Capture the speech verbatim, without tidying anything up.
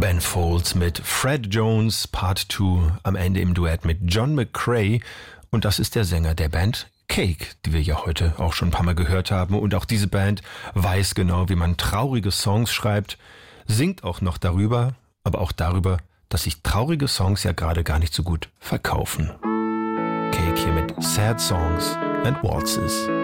Ben Folds mit Fred Jones Part zwei, am Ende im Duett mit John McCrae. Und das ist der Sänger der Band Cake, die wir ja heute auch schon ein paar Mal gehört haben. Und auch diese Band weiß genau, wie man traurige Songs schreibt, singt auch noch darüber, aber auch darüber, dass sich traurige Songs ja gerade gar nicht so gut verkaufen. Cake hier mit Sad Songs and Waltzes.